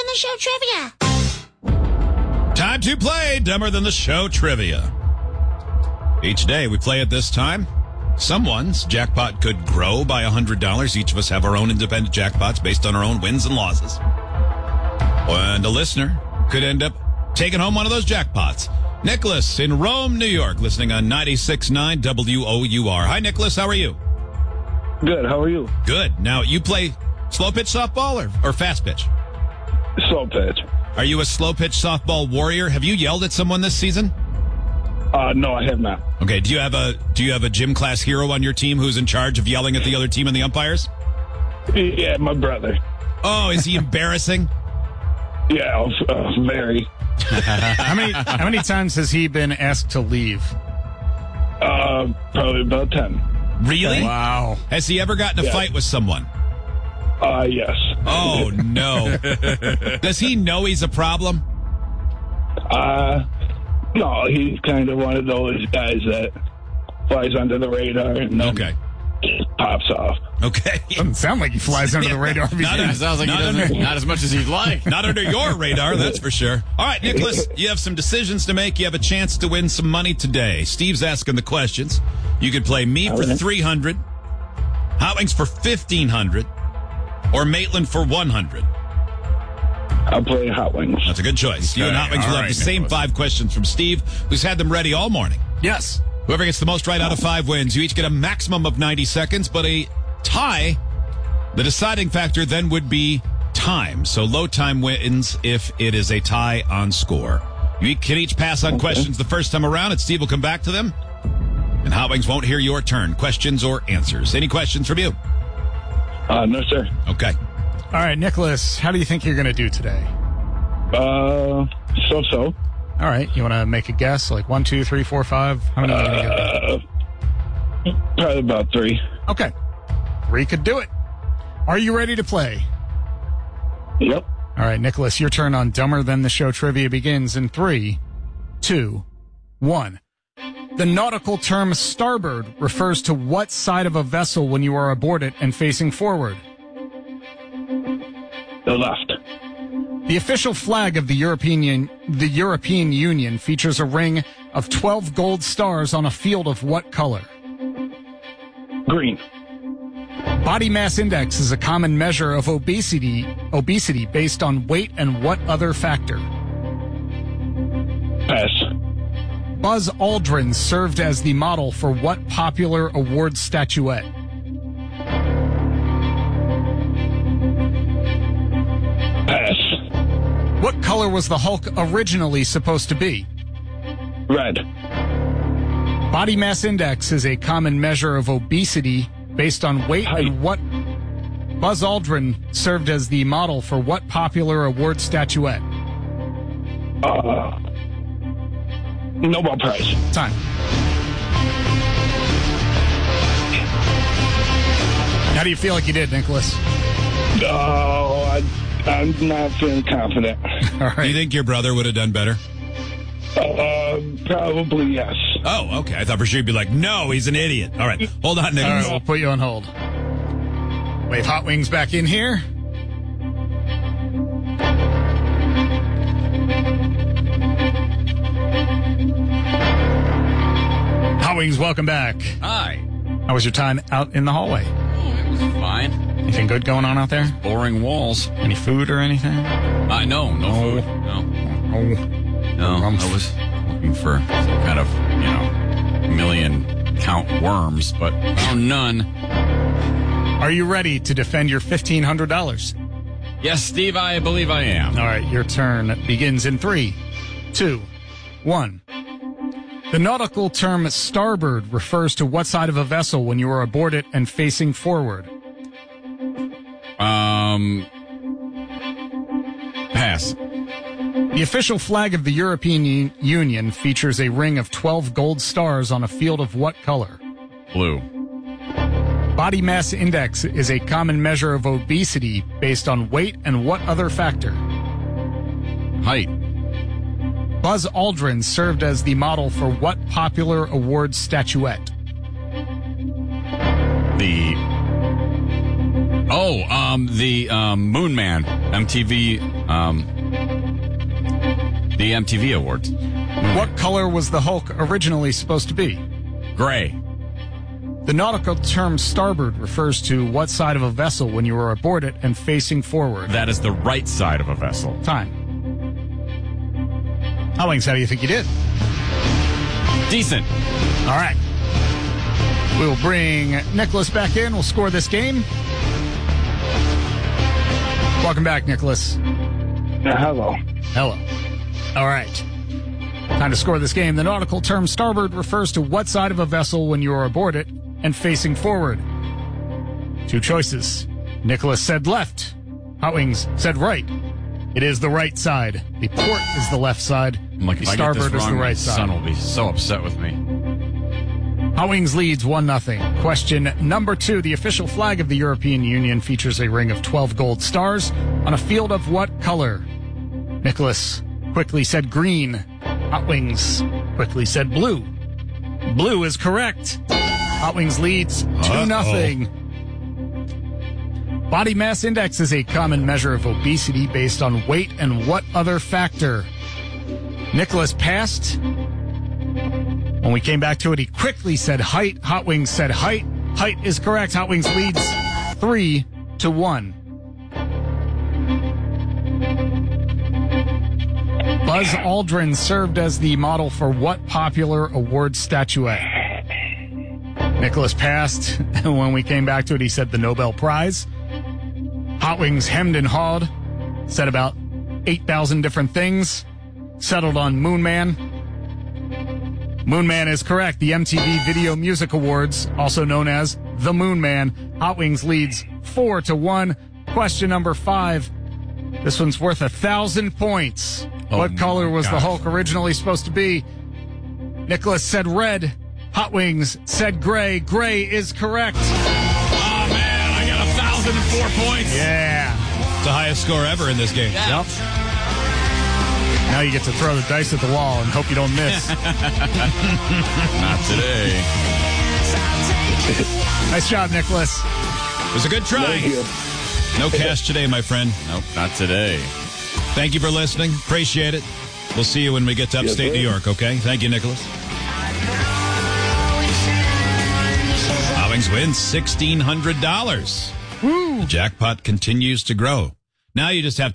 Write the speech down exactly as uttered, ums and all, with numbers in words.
the Show trivia. Time to play Dumber Than the Show trivia. Each day we play at this time. Someone's jackpot could grow by one hundred dollars. Each of us have our own independent jackpots based on our own wins and losses. And a listener could end up taking home one of those jackpots. Nicholas in Rome, New York, listening on ninety-six point nine W O U R. Hi, Nicholas. How are you? Good. How are you? Good. Now, you play slow pitch softball or, or fast pitch? Slow pitch. Are you a slow pitch softball warrior? Have you yelled at someone this season? Uh, no, I have not. Okay. Do you have a Do you have a gym class hero on your team who's in charge of yelling at the other team and the umpires? Yeah, my brother. Oh, is he embarrassing? Yeah, uh, very. how many How many times has he been asked to leave? Uh, probably about ten. Really? Wow. Has he ever gotten a Yeah. fight with someone? Uh, yes. Oh, no. Does he know he's a problem? Uh, no, he's kind of one of those guys that flies under the radar and then Okay. pops off. Okay. Doesn't sound like he flies under the radar. Not, It sounds like not he doesn't, under, not as much as he'd like. not under your radar, that's for sure. All right, Nicholas, you have some decisions to make. You have a chance to win some money today. Steve's asking the questions. You could play me for Okay. three hundred dollars, Hot Wings for fifteen hundred dollars, or Maitland for one hundred dollars. I'll play Hot Wings. That's a good choice. You and Okay, Hot Wings all will have right, the same Nicholas. five questions from Steve, who's had them ready all morning. Yes. Whoever gets the most right out of five wins. You each get a maximum of ninety seconds, but a tie, the deciding factor then would be time. So low time wins if it is a tie on score. You can each pass on Okay. questions the first time around, and Steve will come back to them. And Hot Wings won't hear your turn, questions or answers. Any questions from you? Uh, no, sir. Okay. All right, Nicholas, how do you think you're going to do today? Uh, so-so. All right, you want to make a guess? Like one, two, three, four, five? How many are you going to get? Uh, probably about three. Okay. Three could do it. Are you ready to play? Yep. All right, Nicholas, your turn on Dumber Than the Show trivia begins in three, two, one. The nautical term starboard refers to what side of a vessel when you are aboard it and facing forward? The left. The official flag of the European Un- the European Union features a ring of twelve gold stars on a field of what color? Green. Body mass index is a common measure of obesity obesity based on weight and what other factor? Pass. Buzz Aldrin served as the model for what popular award statuette? Pass. What color was the Hulk originally supposed to be? Red. Body mass index is a common measure of obesity based on weight Height. and what Buzz Aldrin served as the model for what popular award statuette? Uh, Nobel Prize. Time. How do you feel like you did, Nicholas? Oh, I, I'm not feeling confident. All Do you right. think your brother would have done better? Uh, probably yes. Oh, okay. I thought for sure you'd be like, no, he's an idiot. All right. Hold on, All Nicholas. right, we'll put you on hold. Wave Hot Wings back in here. Hot Wings, welcome back. Hi. How was your time out in the hallway? Oh, it was fine. Anything good going on out there? Boring walls. Any food or anything? I know, no food. No. Oh, No, Rumpf. I was looking for some kind of, you know, million count worms, but found none. are you ready to defend your fifteen hundred dollars? Yes, Steve, I believe I am. All right, your turn begins in three, two, one. The nautical term starboard refers to what side of a vessel when you are aboard it and facing forward? Um, pass. The official flag of the European U- Union features a ring of twelve gold stars on a field of what color? Blue. Body mass index is a common measure of obesity based on weight and what other factor? Height. Buzz Aldrin served as the model for what popular award statuette? The Oh, um, the um, Moon Man, M T V, um, the M T V Awards. What color was the Hulk originally supposed to be? Gray. The nautical term starboard refers to what side of a vessel when you are aboard it and facing forward? That is the right side of a vessel. Time. Howings, how do you think you did? Decent. All right. We'll bring Nicholas back in. We'll score this game. Welcome back, Nicholas. Uh, hello. Hello. All right. Time to score this game. The nautical term starboard refers to what side of a vessel when you are aboard it and facing forward. Two choices. Nicholas said left. Hotwings said right. It is the right side. The port is the left side. I'm like, the if I get this starboard is wrong, the my right son side. will be so upset with me. Hotwings leads one nothing. Question number two. The official flag of the European Union features a ring of twelve gold stars on a field of what color? Nicholas quickly said green. Hotwings quickly said blue. Blue is correct. Hotwings leads two nothing. Body mass index is a common measure of obesity based on weight and what other factor? Nicholas passed. When we came back to it, he quickly said height. Hotwings said height. Height is correct. Hotwings leads three to one. Buzz Aldrin served as the model for what popular award statuette? Nicholas passed. And when we came back to it, he said the Nobel Prize. Hotwings hemmed and hawed, said about eight thousand different things, settled on Moon Man. Moon Man is correct. The M T V Video Music Awards, also known as the Moon Man. Hotwings leads four to one. Question number five. This one's worth a thousand points. Oh, what color was gosh. the Hulk originally supposed to be? Nicholas said red. Hotwings said gray. Gray is correct. Oh, man, I got a thousand and four points. Yeah. It's the highest score ever in this game. Yeah. Yep. Now you get to throw the dice at the wall and hope you don't miss. Not today. Nice job, Nicholas. It was a good try. Thank you. No cash today, my friend. Nope, not today. Thank you for listening. Appreciate it. We'll see you when we get to Yes, upstate sir. New York, okay? Thank you, Nicholas. Howings wins sixteen hundred dollars. The jackpot continues to grow. Now you just have